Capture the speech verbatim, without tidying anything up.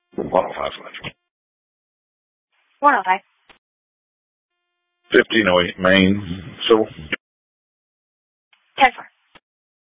one oh five Central. one oh five. fifteen oh eight Main, Civil. ten four.